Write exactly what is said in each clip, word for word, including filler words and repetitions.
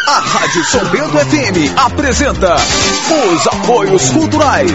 A Rádio São Bento F M apresenta os apoios culturais.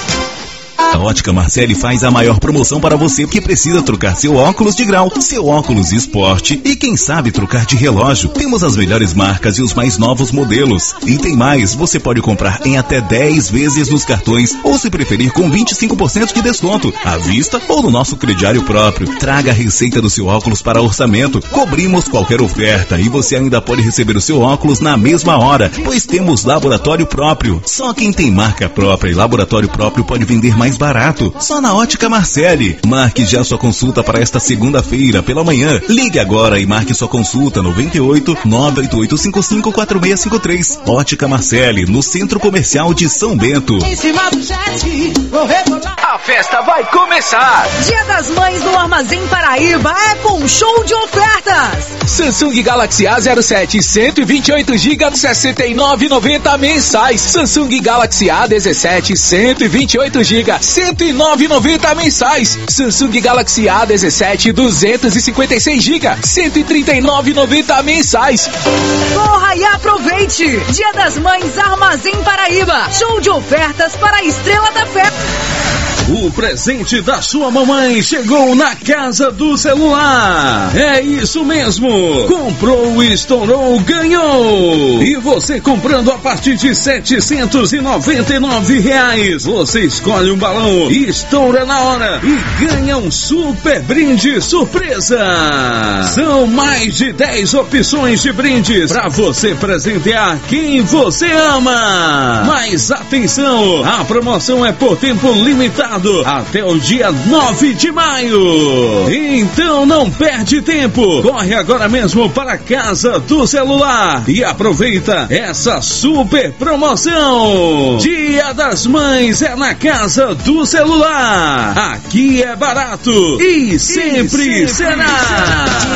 A Ótica Marcelli faz a maior promoção para você que precisa trocar seu óculos de grau, seu óculos esporte e quem sabe trocar de relógio. Temos as melhores marcas e os mais novos modelos. E tem mais, você pode comprar em até dez vezes nos cartões ou se preferir com vinte e cinco por cento de desconto, à vista ou no nosso crediário próprio. Traga a receita do seu óculos para orçamento. Cobrimos qualquer oferta e você ainda pode receber o seu óculos na mesma hora, pois temos laboratório próprio. Só quem tem marca própria e laboratório próprio pode vender mais barato, só na Ótica Marcelli. Marque já sua consulta para esta segunda-feira pela manhã. Ligue agora e marque sua consulta noventa e oito, nove oito oito cinco cinco, quatro seis cinco três. Ótica Marcelli, no Centro Comercial de São Bento. Em cima do jet, vou rebolar. A festa vai começar. Dia das Mães no Armazém Paraíba é com um show de ofertas. Samsung Galaxy A zero sete, cento e vinte e oito gigas, sessenta e nove reais e noventa centavos mensais. Samsung Galaxy A dezessete, cento e vinte e oito gigas, cento e nove reais e noventa centavos mensais. Samsung Galaxy A dezessete, duzentos e cinquenta e seis gigas, cento e trinta e nove reais e noventa centavos mensais. Corra e aproveite! Dia das Mães Armazém Paraíba. Show de ofertas para a Estrela da Fé. O presente da sua mamãe chegou na Casa do Celular. É isso mesmo. Comprou, estourou, ganhou. E você comprando a partir de setecentos e noventa e nove reais, você escolhe um balão, estoura na hora e ganha um super brinde surpresa. São mais de dez opções de brindes para você presentear quem você ama. Mas atenção, a promoção é por tempo limitado até o dia nove de maio. Então não perde tempo. Corre agora mesmo para a Casa do Celular e aproveita essa super promoção. Dia das Mães é na Casa do Celular. Aqui é barato e sempre, e sempre será. será.